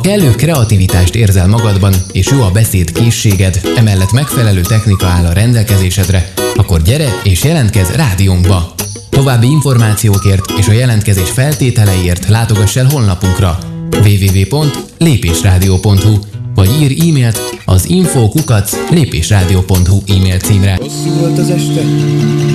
kellő kreativitást érzel magadban, és jó a beszédkészséged, emellett megfelelő technika áll a rendelkezésedre, akkor gyere és jelentkezz rádiónkba! További információkért és a jelentkezés feltételeiért látogass el honlapunkra www.lépésradio.hu vagy írj e-mailt az info@lépésradio.hu e-mail címre. Hosszú volt az este,